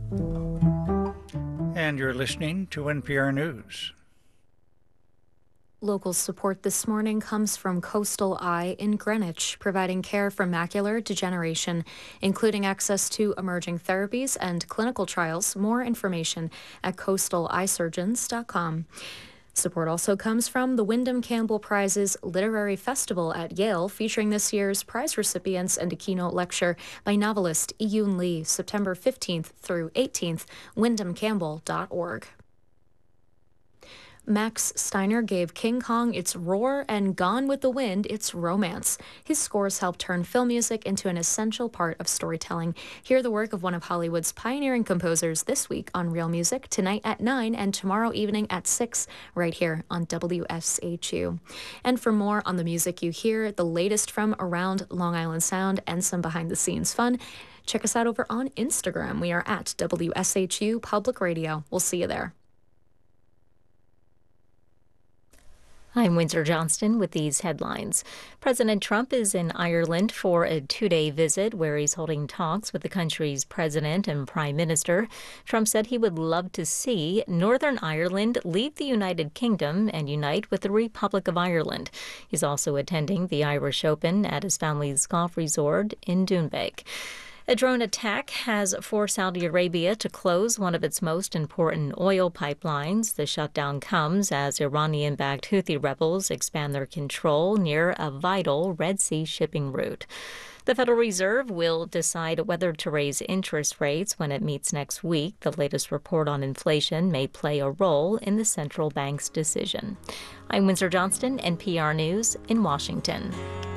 And you're listening to NPR News. Local support this morning comes from Coastal Eye in Greenwich, providing care for macular degeneration, including access to emerging therapies and clinical trials. More information at coastaleyesurgeons.com. Support also comes from the Wyndham Campbell Prize's Literary Festival at Yale, featuring this year's prize recipients and a keynote lecture by novelist Iyun Lee, September 15th through 18th, wyndhamcampbell.org. Max Steiner gave King Kong its roar and Gone with the Wind its romance. His scores helped turn film music into an essential part of storytelling. Hear the work of one of Hollywood's pioneering composers this week on Real Music, tonight at 9 and tomorrow evening at 6, right here on WSHU. And for more on the music you hear, the latest from around Long Island Sound, and some behind-the-scenes fun, check us out over on Instagram. We are at WSHU Public Radio. We'll see you there. I'm Windsor Johnston with these headlines. President Trump is in Ireland for a two-day visit where he's holding talks with the country's president and prime minister. Trump said he would love to see Northern Ireland leave the United Kingdom and unite with the Republic of Ireland. He's also attending the Irish Open at his family's golf resort in Doonbeg. A drone attack has forced Saudi Arabia to close one of its most important oil pipelines. The shutdown comes as Iranian-backed Houthi rebels expand their control near a vital Red Sea shipping route. The Federal Reserve will decide whether to raise interest rates when it meets next week. The latest report on inflation may play a role in the central bank's decision. I'm Windsor Johnston, NPR News in Washington.